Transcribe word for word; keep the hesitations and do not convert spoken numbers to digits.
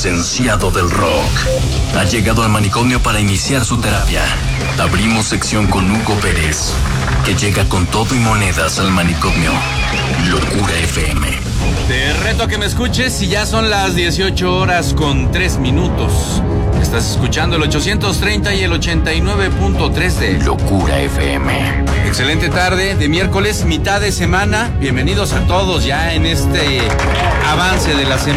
licenciado del rock, ha llegado al manicomio para iniciar su terapia. Abrimos sección con Hugo Pérez, que llega con todo y monedas al manicomio. Locura F M. Te reto a que me escuches si ya son las dieciocho horas con tres minutos. Estás escuchando el ochocientos treinta y el ochenta y nueve punto tres de Locura F M. Excelente tarde de miércoles, mitad de semana. Bienvenidos a todos ya en este avance de la semana.